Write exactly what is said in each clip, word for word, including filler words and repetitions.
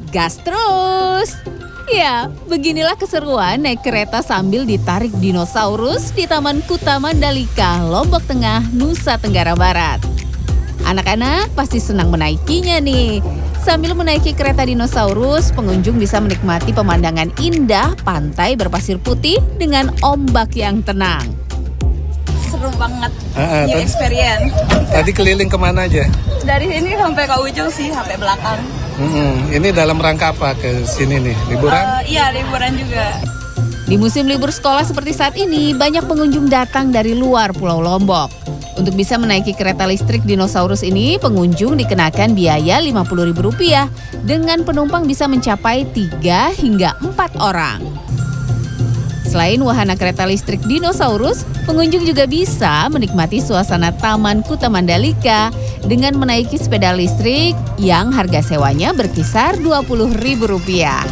gas terus. Ya, beginilah keseruan naik kereta sambil ditarik dinosaurus di Taman Kuta Mandalika, Lombok Tengah, Nusa Tenggara Barat. Anak-anak pasti senang menaikinya nih. Sambil menaiki kereta dinosaurus, pengunjung bisa menikmati pemandangan indah pantai berpasir putih dengan ombak yang tenang. Seru banget, uh, uh, new experience. Tadi keliling kemana aja? Dari sini sampai ke ujung sih, sampai belakang. Hmm, ini dalam rangka apa ke sini nih? Liburan? Uh, iya, liburan juga. Di musim libur sekolah seperti saat ini, banyak pengunjung datang dari luar Pulau Lombok. Untuk bisa menaiki kereta listrik dinosaurus ini, pengunjung dikenakan biaya lima puluh ribu rupiah dengan penumpang bisa mencapai tiga hingga empat orang. Selain wahana kereta listrik dinosaurus, pengunjung juga bisa menikmati suasana Taman Kuta Mandalika dengan menaiki sepeda listrik yang harga sewanya berkisar dua puluh ribu rupiah.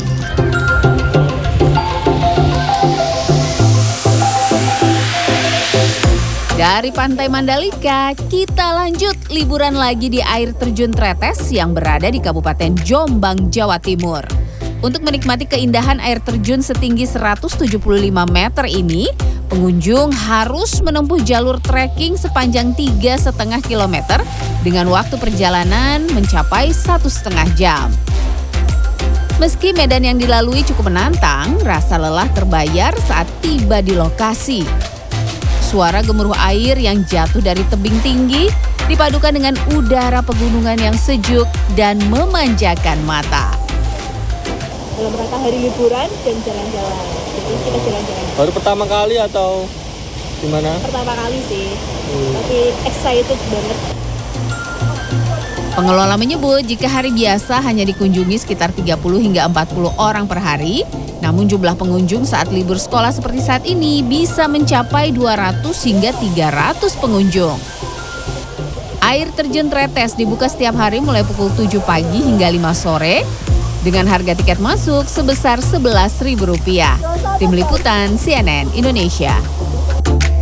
Dari Pantai Mandalika, kita lanjut liburan lagi di air terjun Tretes yang berada di Kabupaten Jombang, Jawa Timur. Untuk menikmati keindahan air terjun setinggi seratus tujuh puluh lima meter ini, pengunjung harus menempuh jalur trekking sepanjang tiga koma lima kilometer dengan waktu perjalanan mencapai satu setengah jam. Meski medan yang dilalui cukup menantang, rasa lelah terbayar saat tiba di lokasi. Suara gemuruh air yang jatuh dari tebing tinggi dipadukan dengan udara pegunungan yang sejuk dan memanjakan mata. Dalam rangka hari liburan dan jalan-jalan. Jadi kita jalan-jalan. Baru pertama kali atau gimana? Pertama kali sih, hmm. tapi excited banget. Pengelola menyebut jika hari biasa hanya dikunjungi sekitar tiga puluh hingga empat puluh orang per hari, namun jumlah pengunjung saat libur sekolah seperti saat ini bisa mencapai dua ratus hingga tiga ratus pengunjung. Air terjun Tretes dibuka setiap hari mulai pukul tujuh pagi hingga lima sore dengan harga tiket masuk sebesar sebelas ribu rupiah. Tim Liputan C N N Indonesia.